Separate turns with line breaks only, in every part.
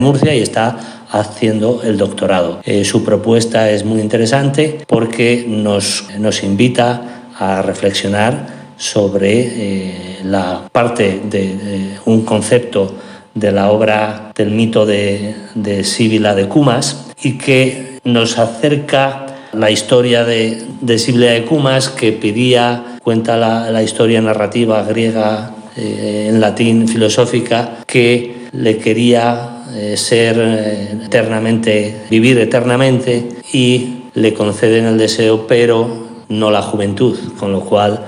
Murcia y está haciendo el doctorado. Su propuesta es muy interesante porque nos invita a reflexionar sobre la parte de un concepto de la obra del mito de Síbila de Cumas y que nos acerca la historia de Síbila de Cumas, que cuenta la historia narrativa griega en latín filosófica, que le quería vivir eternamente y le conceden el deseo, pero no la juventud, con lo cual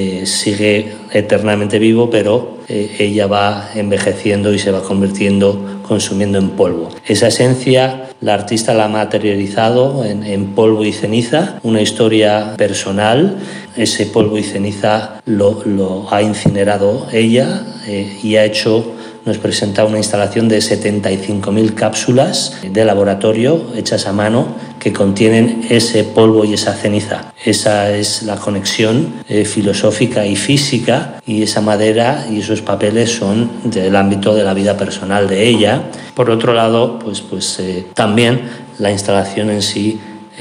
sigue eternamente vivo, pero ella va envejeciendo y se va consumiendo en polvo. Esa esencia la artista la ha materializado en polvo y ceniza, una historia personal. Ese polvo y ceniza lo ha incinerado ella y nos presenta una instalación de 75.000 cápsulas de laboratorio hechas a mano que contienen ese polvo y esa ceniza. Esa es la conexión filosófica y física, y esa madera y esos papeles son del ámbito de la vida personal de ella. Por otro lado, también la instalación en sí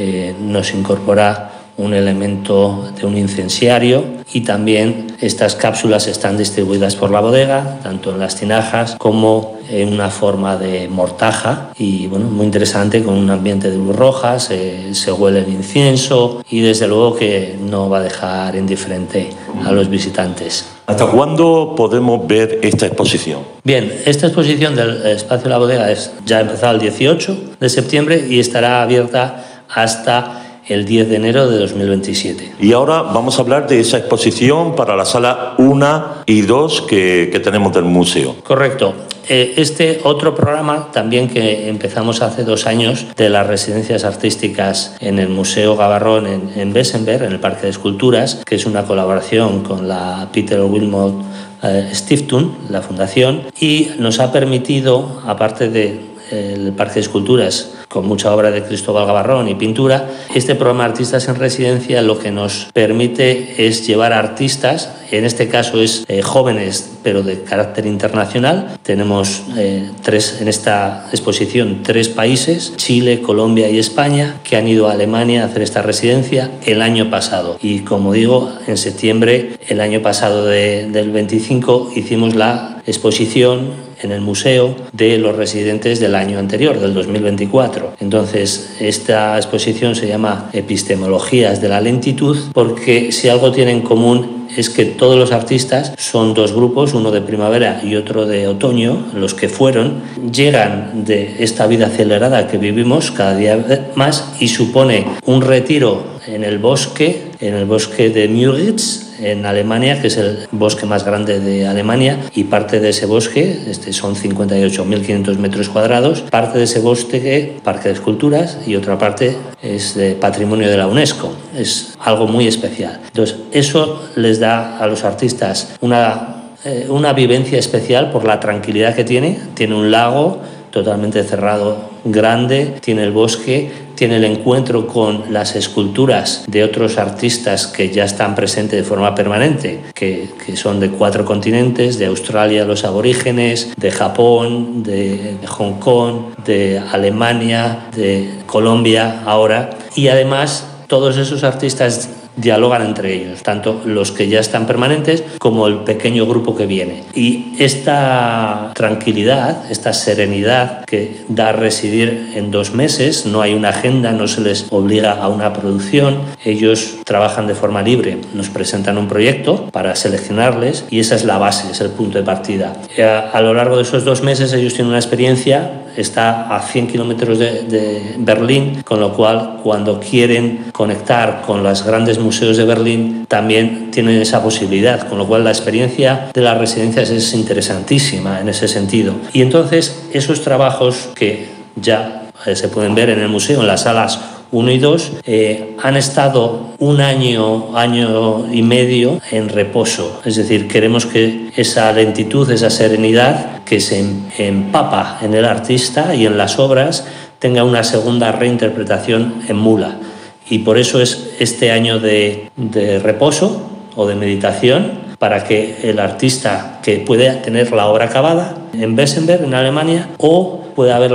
nos incorpora un elemento de un incensiario, y también estas cápsulas están distribuidas por la bodega, tanto en las tinajas como en una forma de mortaja, y muy interesante, con un ambiente de luz roja, se huele el incienso y desde luego que no va a dejar indiferente a los visitantes.
¿Hasta cuándo podemos ver esta exposición?
Bien, esta exposición del Espacio de la Bodega ya ha empezado el 18 de septiembre y estará abierta hasta el 10 de enero de 2027.
Y ahora vamos a hablar de esa exposición para la sala 1 y 2 que tenemos del museo.
Correcto. Este otro programa también que empezamos hace 2 años, de las residencias artísticas en el Museo Gavarrón en Bessenberg, en el Parque de Esculturas, que es una colaboración con la Peter Wilmot Stiftung, la fundación, y nos ha permitido, aparte del Parque de Esculturas, con mucha obra de Cristóbal Gavarrón y pintura, este programa Artistas en Residencia lo que nos permite es llevar a artistas, en este caso es jóvenes pero de carácter internacional. Tenemos en esta exposición 3 países, Chile, Colombia y España, que han ido a Alemania a hacer esta residencia el año pasado. Y como digo, en septiembre, el año pasado del 25, hicimos la exposición en el museo de los residentes del año anterior, del 2024. Entonces, esta exposición se llama Epistemologías de la lentitud, porque si algo tiene en común es que todos los artistas son 2 grupos, uno de primavera y otro de otoño, los que llegan de esta vida acelerada que vivimos cada día más, y supone un retiro en el bosque de Müritz, en Alemania, que es el bosque más grande de Alemania, y parte de ese bosque, son 58.500 metros cuadrados, parte de ese bosque, Parque de Esculturas, y otra parte es de Patrimonio de la UNESCO. Es algo muy especial. Entonces, eso les da a los artistas una vivencia especial por la tranquilidad que tiene. Tiene un lago totalmente cerrado, grande, tiene el bosque, tiene el encuentro con las esculturas de otros artistas que ya están presentes de forma permanente, que son de 4 continentes, de Australia, los aborígenes, de Japón, de Hong Kong, de Alemania, de Colombia ahora, y además todos esos artistas dialogan entre ellos, tanto los que ya están permanentes como el pequeño grupo que viene. Y esta tranquilidad, esta serenidad que da residir en 2 meses, no hay una agenda, no se les obliga a una producción, ellos trabajan de forma libre, nos presentan un proyecto para seleccionarles y esa es la base, es el punto de partida. A lo largo de esos 2 meses ellos tienen una experiencia, está a 100 kilómetros de Berlín, con lo cual cuando quieren conectar con los grandes museos de Berlín también tienen esa posibilidad, con lo cual la experiencia de las residencias es interesantísima en ese sentido. Y entonces esos trabajos que ya se pueden ver en el museo, en las salas 1 y 2, han estado 1 año y medio en reposo. Es decir, queremos que esa lentitud, esa serenidad que se empapa en el artista y en las obras tenga una segunda reinterpretación en mula. Y por eso es este año de reposo o de meditación, para que el artista que puede tener la obra acabada en Bessenberg, en Alemania, o puede haber